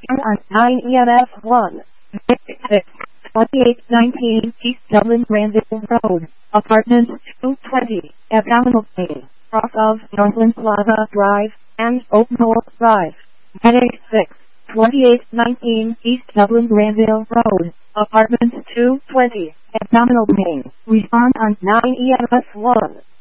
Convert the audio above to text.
on 9 EMF 1. 2819 East Dublin Granville Road, Apartment 220, Abdominal Pain, off of Northland Plaza Drive and Oakmore Drive. Headache 6. 2819 East Dublin Granville Road, Apartment 220, Abdominal Pain. Respond on 9 EMF 1.